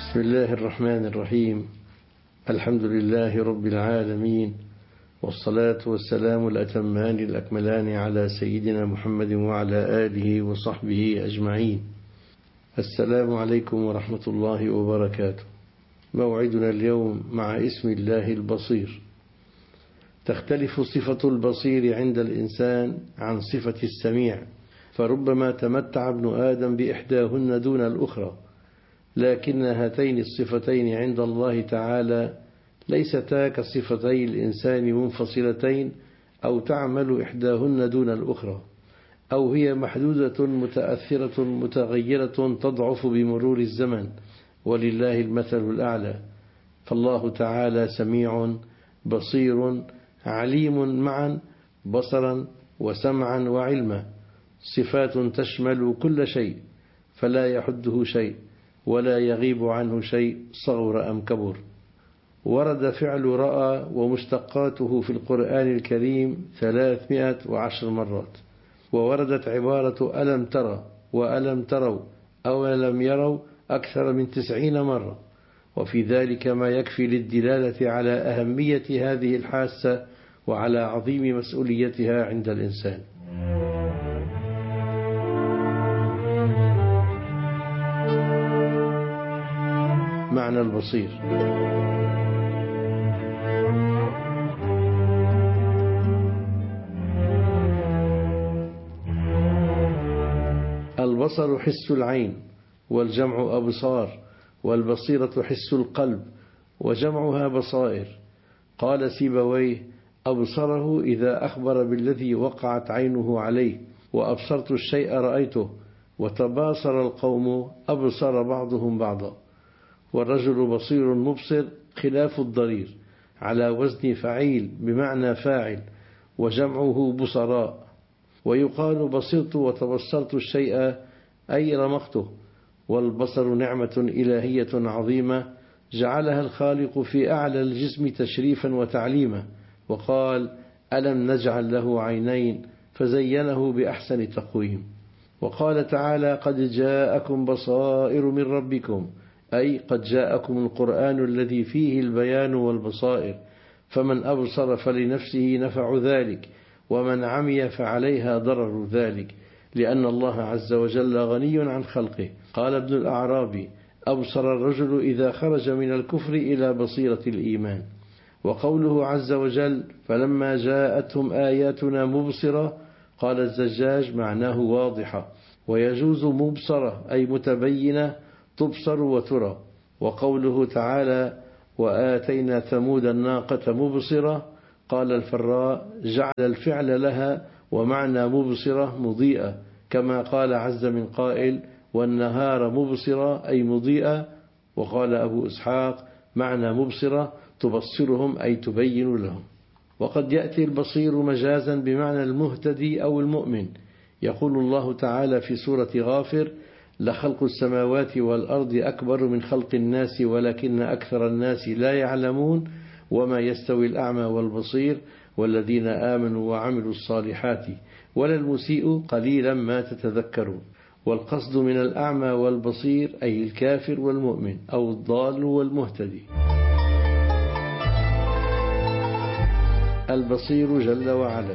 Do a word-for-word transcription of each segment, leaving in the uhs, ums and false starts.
بسم الله الرحمن الرحيم. الحمد لله رب العالمين، والصلاة والسلام الأتمان الأكملان على سيدنا محمد وعلى آله وصحبه أجمعين. السلام عليكم ورحمة الله وبركاته. موعدنا اليوم مع اسم الله البصير. تختلف صفة البصير عند الإنسان عن صفة السميع، فربما تمتع ابن آدم بإحداهن دون الأخرى، لكن هاتين الصفتين عند الله تعالى ليستا كصفتي الإنسان منفصلتين أو تعمل إحداهن دون الأخرى، أو هي محدودة متأثرة متغيرة تضعف بمرور الزمن، ولله المثل الأعلى. فالله تعالى سميع بصير عليم معا، بصرا وسمعا وعلما، صفات تشمل كل شيء فلا يحده شيء ولا يغيب عنه شيء صغر أم كبر. ورد فعل رأى ومشتقاته في القرآن الكريم ثلاثمائة وعشر مرات، ووردت عبارة ألم ترى وألم تروا أو ألم يروا أكثر من تسعين مرة، وفي ذلك ما يكفي للدلالة على أهمية هذه الحاسة وعلى عظيم مسؤوليتها عند الإنسان. معنى البصير: البصر حس العين، والجمع أبصار، والبصيرة حس القلب وجمعها بصائر. قال سيبويه: أبصره إذا أخبر بالذي وقعت عينه عليه، وأبصرت الشيء رأيته، وتباصر القوم أبصر بعضهم بعضا. والرجل بصير مبصر خلاف الضرير، على وزن فعيل بمعنى فاعل، وجمعه بصراء. ويقال بصرت وتبصرت الشيء أي رمقته. والبصر نعمة إلهية عظيمة جعلها الخالق في أعلى الجسم تشريفا وتعليما، وقال: ألم نجعل له عينين فزينه بأحسن تقويم. وقال تعالى: قد جاءكم بصائر من ربكم، أي قد جاءكم القرآن الذي فيه البيان والبصائر، فمن أبصر فلنفسه نفع ذلك، ومن عمي فعليها ضرر ذلك، لأن الله عز وجل غني عن خلقه. قال ابن الأعرابي: أبصر الرجل إذا خرج من الكفر إلى بصيرة الإيمان. وقوله عز وجل: فلما جاءتهم آياتنا مبصرة، قال الزجاج: معناه واضحة، ويجوز مبصرة أي متبينة تبصر وترى. وقوله تعالى: وآتينا ثمود الناقة مبصرة، قال الفراء: جعل الفعل لها ومعنى مبصرة مضيئة، كما قال عز من قائل: والنهار مبصرة أي مضيئة. وقال أبو إسحاق: معنى مبصرة تبصرهم أي تبين لهم. وقد يأتي البصير مجازا بمعنى المهتدي أو المؤمن. يقول الله تعالى في سورة غافر: لخلق السماوات والأرض أكبر من خلق الناس ولكن أكثر الناس لا يعلمون، وما يستوي الأعمى والبصير والذين آمنوا وعملوا الصالحات ولا المسيء قليلا ما تتذكرون. والقصد من الأعمى والبصير أي الكافر والمؤمن، أو الضال والمهتدي. البصير جل وعلا: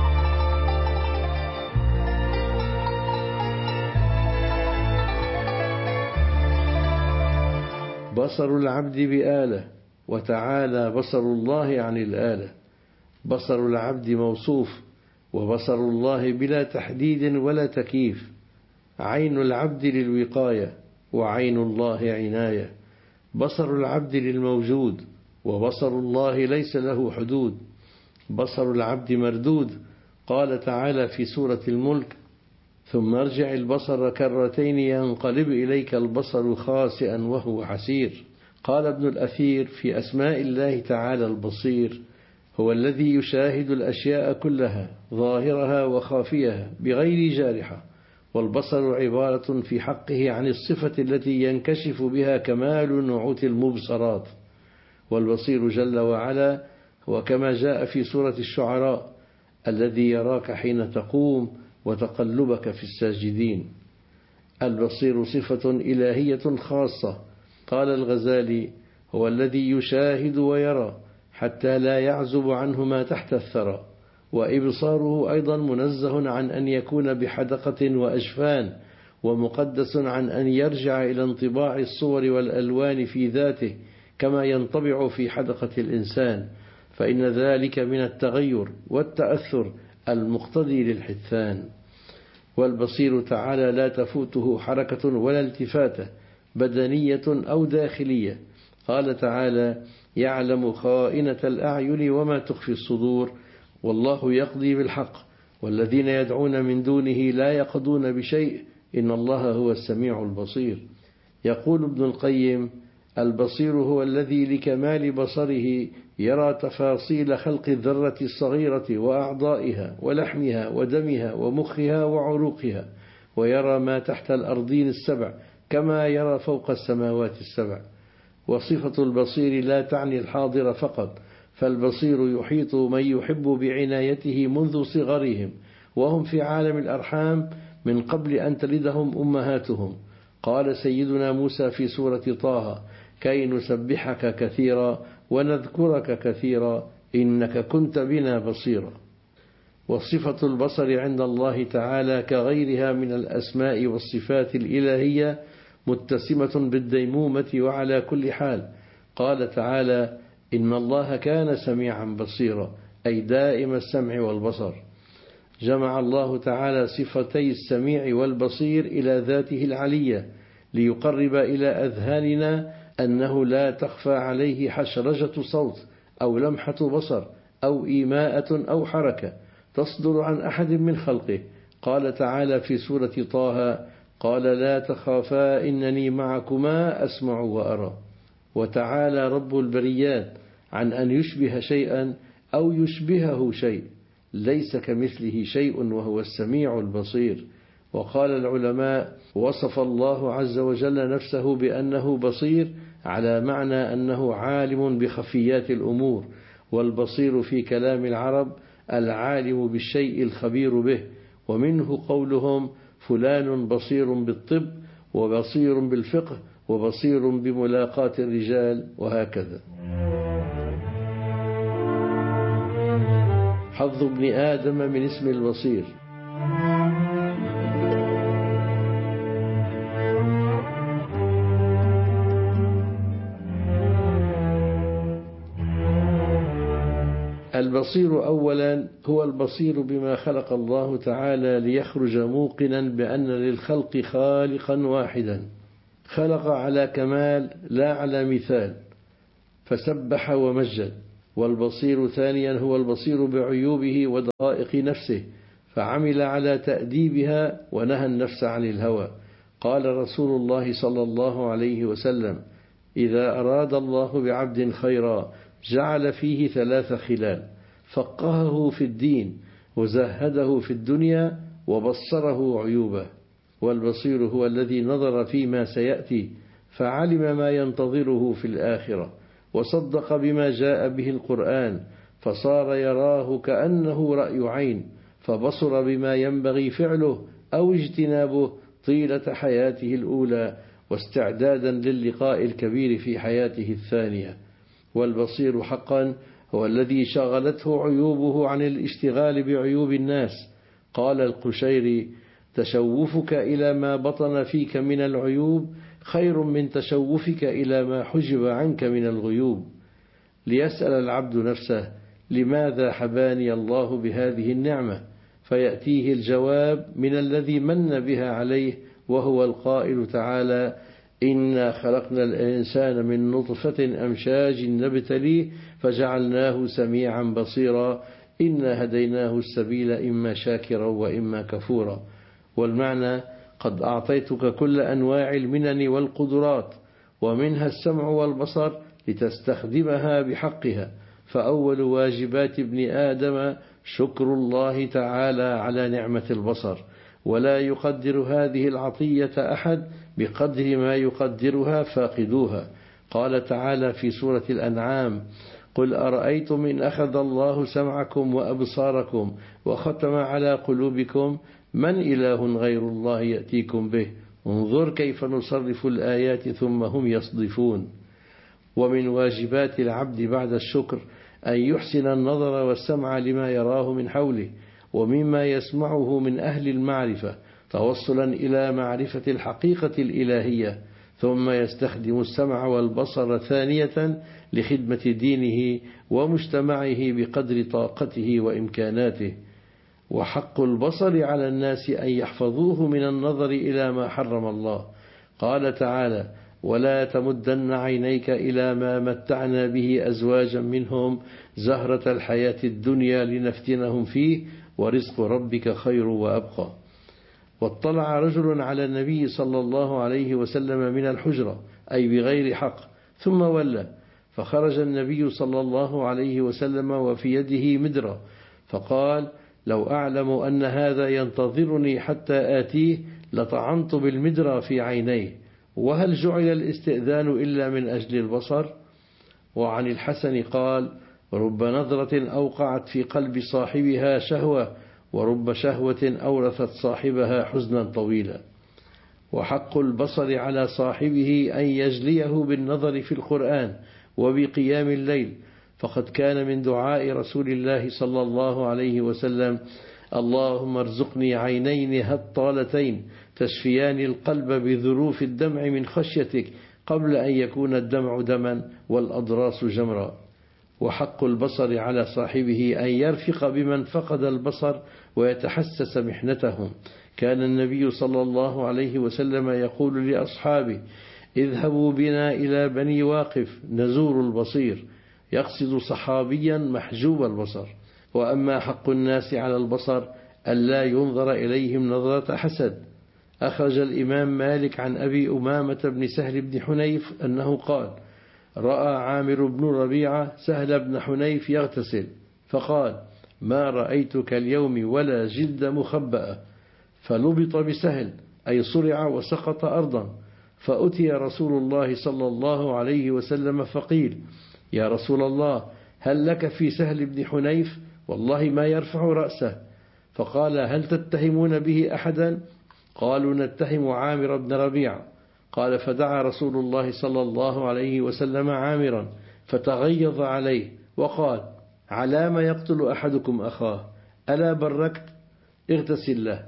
بصر العبد بآلة، وتعالى بصر الله عن الآلة. بصر العبد موصوف، وبصر الله بلا تحديد ولا تكييف. عين العبد للوقاية، وعين الله عناية. بصر العبد للموجود، وبصر الله ليس له حدود. بصر العبد مردود. قال تعالى في سورة الملك: ثم ارجع البصر كرتين ينقلب إليك البصر خاسئا وهو حسير. قال ابن الأثير في أسماء الله تعالى البصير: هو الذي يشاهد الأشياء كلها ظاهرها وخافيها بغير جارحة. والبصر عبارة في حقه عن الصفة التي ينكشف بها كمال نعوت المبصرات. والبصير جل وعلا هو كما جاء في سورة الشعراء: الذي يراك حين تقوم وتقلبك في الساجدين. البصير صفة إلهية خاصة قال الغزالي: هو الذي يشاهد ويرى حتى لا يعزب عنه ما تحت الثرى. وإبصاره أيضا منزه عن أن يكون بحدقة وأجفان، ومقدس عن أن يرجع إلى انطباع الصور والألوان في ذاته كما ينطبع في حدقة الإنسان، فإن ذلك من التغير والتأثر المقتضي للحثان. والبصير تعالى لا تفوته حركة ولا التفاتة بدنية أو داخلية. قال تعالى: يعلم خائنة الأعين وما تخفي الصدور والله يقضي بالحق والذين يدعون من دونه لا يقضون بشيء إن الله هو السميع البصير. يقول ابن القيم: البصير هو الذي لكمال بصره يرى تفاصيل خلق الذرة الصغيرة وأعضائها ولحمها ودمها ومخها وعروقها، ويرى ما تحت الأرضين السبع كما يرى فوق السماوات السبع. وصفة البصير لا تعني الحاضر فقط، فالبصير يحيط من يحب بعنايته منذ صغرهم وهم في عالم الأرحام من قبل أن تلدهم أمهاتهم. قال سيدنا موسى في سورة طه: كي نسبحك كثيرا ونذكرك كثيرا إنك كنت بنا بصيرا. وصفة البصر عند الله تعالى كغيرها من الأسماء والصفات الإلهية متسمة بالديمومة وعلى كل حال. قال تعالى: إن الله كان سميعا بصيرا، أي دائم السمع والبصر. جمع الله تعالى صفتي السميع والبصير إلى ذاته العلية ليقرب إلى أذهاننا أنه لا تخفى عليه حشرجة صوت أو لمحة بصر أو إيماءة أو حركة تصدر عن أحد من خلقه. قال تعالى في سورة طه: قال لا تخافا إنني معكما أسمع وأرى. وتعالى رب البريات عن أن يشبه شيئا أو يشبهه شيء، ليس كمثله شيء وهو السميع البصير. وقال العلماء: وصف الله عز وجل نفسه بأنه بصير على معنى أنه عالم بخفيات الأمور، والبصير في كلام العرب العالم بالشيء الخبير به، ومنه قولهم: فلان بصير بالطب وبصير بالفقه وبصير بملاقاة الرجال، وهكذا. حظ ابن آدم من اسم البصير. البصير أولا هو البصير بما خلق الله تعالى ليخرج موقنا بأن للخلق خالقا واحدا خلق على كمال لا على مثال، فسبح ومجد. والبصير ثانيا هو البصير بعيوبه ودقائق نفسه فعمل على تأديبها ونهى النفس عن الهوى. قال رسول الله صلى الله عليه وسلم: إذا أراد الله بعبد خيرا جعل فيه ثلاث خلال: فقهه في الدين وزهده في الدنيا وبصره عيوبه. والبصير هو الذي نظر فيما سيأتي فعلم ما ينتظره في الآخرة، وصدق بما جاء به القرآن فصار يراه كأنه رأي عين، فبصر بما ينبغي فعله أو اجتنابه طيلة حياته الأولى واستعدادا للقاء الكبير في حياته الثانية. والبصير حقا هو الذي شغلته عيوبه عن الاشتغال بعيوب الناس. قال القشيري: تشوفك إلى ما بطن فيك من العيوب خير من تشوفك إلى ما حجب عنك من الغيوب. ليسأل العبد نفسه: لماذا حباني الله بهذه النعمة؟ فيأتيه الجواب من الذي من بها عليه، وهو القائل تعالى: إنا خلقنا الإنسان من نطفة أمشاج نبتليه فجعلناه سميعا بصيرا إنا هديناه السبيل إما شاكرا وإما كفورا. والمعنى: قد أعطيتك كل أنواع المنن والقدرات ومنها السمع والبصر لتستخدمها بحقها، فأول واجبات ابن آدم شكر الله تعالى على نعمة البصر، ولا يقدر هذه العطية أحد بقدر ما يقدرها فاقدوها. قال تعالى في سورة الأنعام: قل أرأيتم إن أخذ الله سمعكم وأبصاركم وختم على قلوبكم من إله غير الله يأتيكم به انظر كيف نصرف الآيات ثم هم يصدفون. ومن واجبات العبد بعد الشكر أن يحسن النظر والسمع لما يراه من حوله ومما يسمعه من أهل المعرفة توصلا إلى معرفة الحقيقة الإلهية، ثم يستخدم السمع والبصر ثانية لخدمة دينه ومجتمعه بقدر طاقته وإمكاناته. وحق البصر على الناس أن يحفظوه من النظر إلى ما حرم الله. قال تعالى: ولا تمدن عينيك إلى ما متعنا به أزواجا منهم زهرة الحياة الدنيا لنفتنهم فيه ورزق ربك خير وأبقى. واطلع رجل على النبي صلى الله عليه وسلم من الحجرة أي بغير حق ثم ولى، فخرج النبي صلى الله عليه وسلم وفي يده مدرة، فقال: لو أعلم أن هذا ينتظرني حتى آتيه لطعنت بالمدرة في عينيه. وهل جعل الاستئذان إلا من أجل البصر؟ وعن الحسن قال: رب نظرة أوقعت في قلب صاحبها شهوة ورب شهوة أورثت صاحبها حزنا طويلا. وحق البصر على صاحبه أن يجليه بالنظر في القرآن وبقيام الليل، فقد كان من دعاء رسول الله صلى الله عليه وسلم: اللهم ارزقني عينين هطالتين تشفيان القلب بذروف الدمع من خشيتك قبل أن يكون الدمع دما والأضراس جمرا. وحق البصر على صاحبه أن يرفق بمن فقد البصر ويتحسس محنتهم. كان النبي صلى الله عليه وسلم يقول لأصحابه: اذهبوا بنا إلى بني واقف نزور البصير، يقصد صحابيا محجوب البصر. وأما حق الناس على البصر ألا ينظر إليهم نظرة حسد. أخرج الإمام مالك عن أبي أمامة بن سهل بن حنيف أنه قال: رأى عامر بن ربيعة سهل بن حنيف يغتسل فقال: ما رأيتك اليوم ولا جلد مخبأة، فلبط بسهل أي صرع وسقط أرضا، فأتي رسول الله صلى الله عليه وسلم فقيل: يا رسول الله، هل لك في سهل بن حنيف؟ والله ما يرفع رأسه. فقال: هل تتهمون به أحدا؟ قالوا: نتهم عامر بن ربيعة. قال: فدعا رسول الله صلى الله عليه وسلم عامرا فتغيظ عليه وقال: على ما يقتل أحدكم أخاه؟ ألا بركت؟ اغتسل له.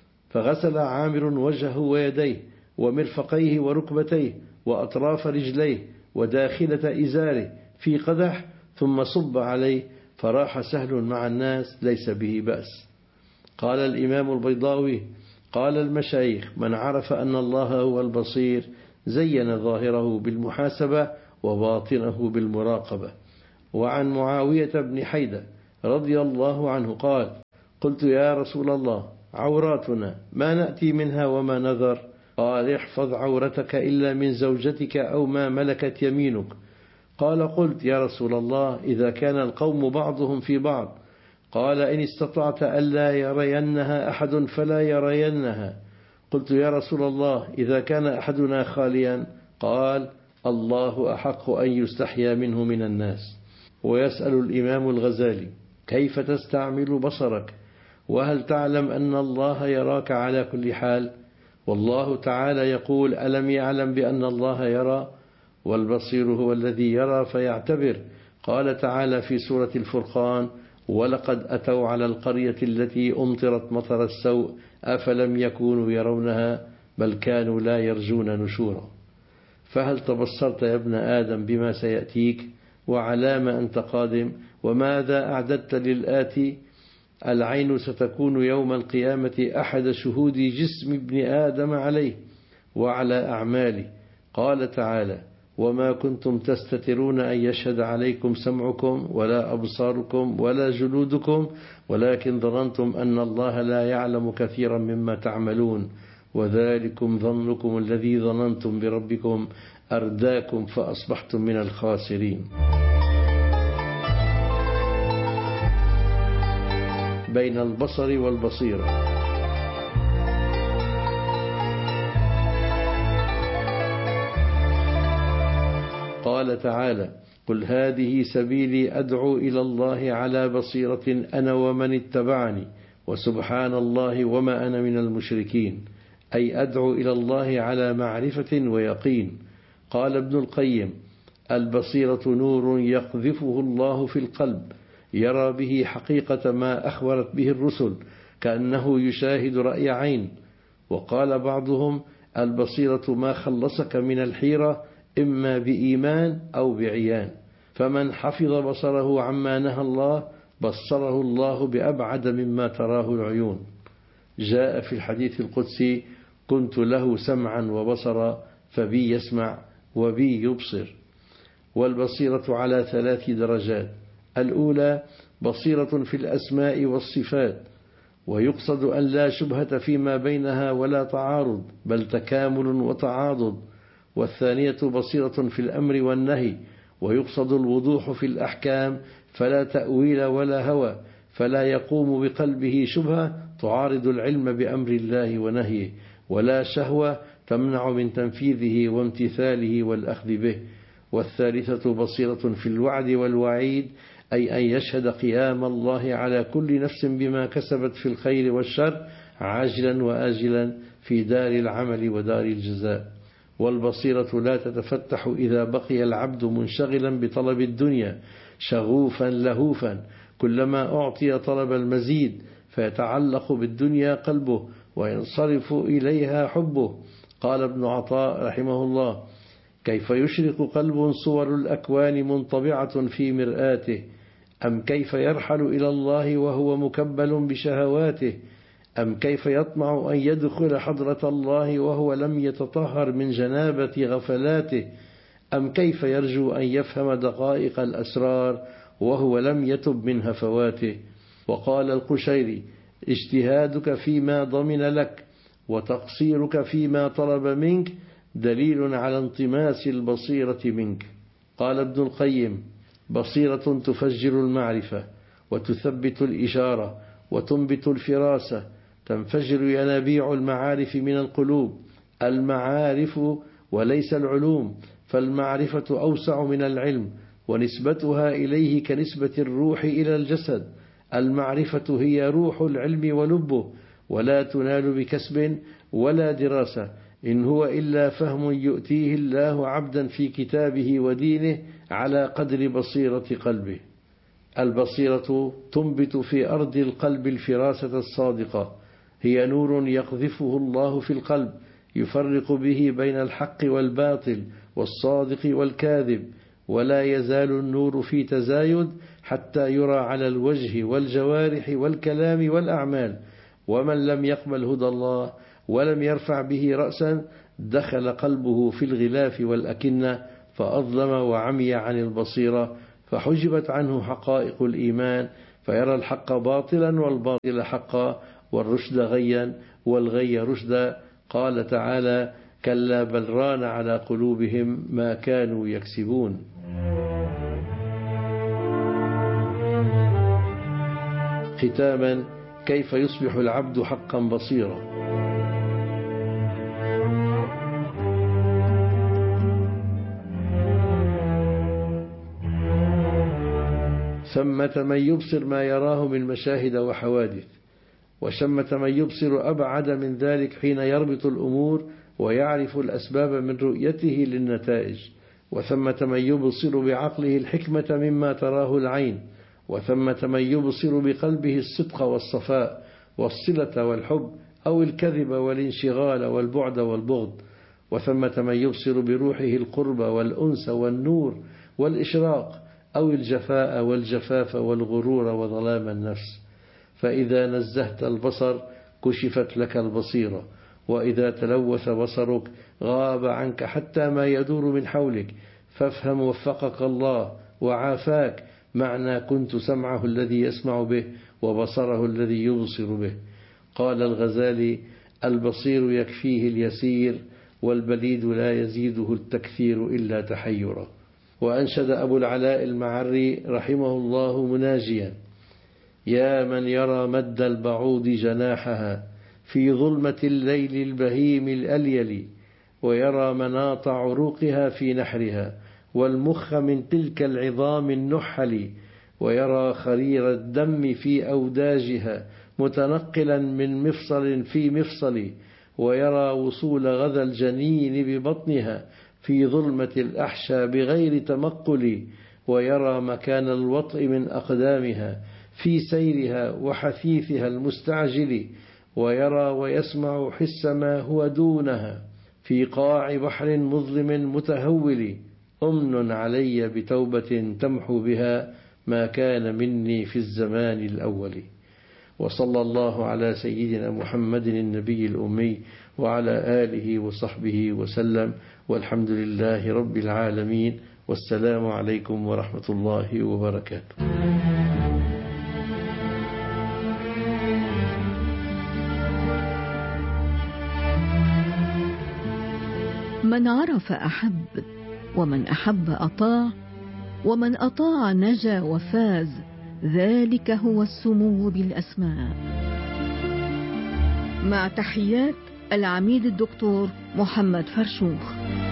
فغسل عامر وجهه ويديه ومرفقيه وركبتيه وأطراف رجليه وداخلة إزاره في قدح، ثم صب عليه، فراح سهل مع الناس ليس به بأس. قال الإمام البيضاوي: قال المشايخ: من عرف أن الله هو البصير زين ظاهره بالمحاسبة وباطنه بالمراقبة. وعن معاوية بن حيدة رضي الله عنه قال: قلت يا رسول الله، عوراتنا ما نأتي منها وما نذر؟ قال: احفظ عورتك إلا من زوجتك أو ما ملكت يمينك. قال: قلت يا رسول الله، إذا كان القوم بعضهم في بعض؟ قال: إن استطعت ألا يرينها أحد فلا يرينها. قلت يا رسول الله، إذا كان أحدنا خاليا؟ قال: الله أحق أن يستحيا منه من الناس. ويسأل الإمام الغزالي: كيف تستعمل بصرك؟ وهل تعلم أن الله يراك على كل حال؟ والله تعالى يقول: ألم يعلم بأن الله يرى؟ والبصير هو الذي يرى فيعتبر. قال تعالى في سورة الفرقان: ولقد أتوا على القرية التي أمطرت مطر السوء أفلم يكونوا يرونها بل كانوا لا يرجون نشورا. فهل تبصرت يا ابن آدم بما سيأتيك؟ وعلى ما أنت قادم؟ وماذا أعددت للآتي؟ العين ستكون يوم القيامة أحد شهود جسم ابن آدم عليه وعلى أعماله. قال تعالى: وما كنتم تستترون أن يشهد عليكم سمعكم ولا أبصاركم ولا جلودكم ولكن ظننتم أن الله لا يعلم كثيرا مما تعملون وذلكم ظنكم الذي ظننتم بربكم أرداكم فأصبحتم من الخاسرين. بين البصر والبصيرة. قال تعالى: قل هذه سبيلي أدعو إلى الله على بصيرة أنا ومن اتبعني وسبحان الله وما أنا من المشركين. أي أدعو إلى الله على معرفة ويقين. قال ابن القيم: البصيرة نور يقذفه الله في القلب يرى به حقيقة ما أخبرت به الرسل كأنه يشاهد رأي عين. وقال بعضهم: البصيرة ما خلصك من الحيرة إما بإيمان أو بعيان، فمن حفظ بصره عما نهى الله بصره الله بأبعد مما تراه العيون. جاء في الحديث القدسي: كنت له سمعا وبصرا فبي يسمع وبي يبصر. والبصيرة على ثلاث درجات: الأولى بصيرة في الأسماء والصفات، ويقصد أن لا شبهة فيما بينها ولا تعارض بل تكامل وتعاضد. والثانية بصيرة في الأمر والنهي، ويقصد الوضوح في الأحكام فلا تأويل ولا هوى، فلا يقوم بقلبه شبهة تعارض العلم بأمر الله ونهيه، ولا شهوة تمنع من تنفيذه وامتثاله والأخذ به. والثالثة بصيرة في الوعد والوعيد، أي أن يشهد قيام الله على كل نفس بما كسبت في الخير والشر عاجلا وآجلا في دار العمل ودار الجزاء. والبصيرة لا تتفتح إذا بقي العبد منشغلا بطلب الدنيا شغوفا لهوفا، كلما أعطي طلب المزيد فيتعلق بالدنيا قلبه وينصرف إليها حبه. قال ابن عطاء رحمه الله: كيف يشرق قلب صور الأكوان منطبعة في مرآته، أم كيف يرحل إلى الله وهو مكبل بشهواته، أم كيف يطمع أن يدخل حضرة الله وهو لم يتطهر من جنابة غفلاته، أم كيف يرجو أن يفهم دقائق الأسرار وهو لم يتب من هفواته. وقال القشيري: اجتهادك فيما ضمن لك وتقصيرك فيما طلب منك دليل على انطماس البصيرة منك. قال ابن القيم: بصيرة تفجر المعرفة وتثبت الإشارة وتنبت الفراسة، تنفجر ينابيع المعارف من القلوب. المعارف وليس العلوم، فالمعرفة أوسع من العلم ونسبتها إليه كنسبة الروح إلى الجسد. المعرفة هي روح العلم ولبه، ولا تنال بكسب ولا دراسة، إن هو إلا فهم يؤتيه الله عبدا في كتابه ودينه على قدر بصيرة قلبه. البصيرة تنبت في أرض القلب الفراسة الصادقة، هي نور يقذفه الله في القلب يفرق به بين الحق والباطل والصادق والكاذب، ولا يزال النور في تزايد حتى يرى على الوجه والجوارح والكلام والأعمال. ومن لم يقبل هدى الله ولم يرفع به رأسا دخل قلبه في الغلاف والأكنة فأظلم وعمي عن البصيرة، فحجبت عنه حقائق الإيمان، فيرى الحق باطلا والباطل حقا والرشد غيا والغي رشدا. قال تعالى: كلا بل ران على قلوبهم ما كانوا يكسبون. ختاما: كيف يصبح العبد حقا بصيرا؟ ثمة من يبصر ما يراه من مشاهد وحوادث، وثمة من يبصر أبعد من ذلك حين يربط الأمور ويعرف الأسباب من رؤيته للنتائج، وثمة من يبصر بعقله الحكمة مما تراه العين، وثمة من يبصر بقلبه الصدق والصفاء والصلة والحب أو الكذب والانشغال والبعد والبغض، وثمة من يبصر بروحه القرب والأنس والنور والإشراق أو الجفاء والجفاف والغرور وظلام النفس. فإذا نزهت البصر كشفت لك البصيرة، وإذا تلوث بصرك غاب عنك حتى ما يدور من حولك. فافهم وفقك الله وعافاك معنى كنت سمعه الذي يسمع به وبصره الذي يبصر به. قال الغزالي: البصير يكفيه اليسير والبليد لا يزيده التكثير إلا تحيرا. وأنشد أبو العلاء المعري رحمه الله مناجيا: يا من يرى مد البعوض جناحها في ظلمة الليل البهيم الأليل، ويرى مناط عروقها في نحرها والمخ من تلك العظام النحل، ويرى خرير الدم في أوداجها متنقلا من مفصل في مفصل، ويرى وصول غذا الجنين ببطنها في ظلمة الأحشاء بغير تمقل، ويرى مكان الوطء من أقدامها في سيرها وحثيثها المستعجل، ويرى ويسمع حس ما هو دونها في قاع بحر مظلم متهول. أمن علي بتوبة تمحو بها ما كان مني في الزمان الأول. وصلى الله على سيدنا محمد النبي الأمي وعلى آله وصحبه وسلم، والحمد لله رب العالمين، والسلام عليكم ورحمة الله وبركاته. من عرف أحب، ومن أحب أطاع، ومن أطاع نجا وفاز، ذلك هو السمو بالأسماء. مع تحيات العميد الدكتور محمد فرشوخ.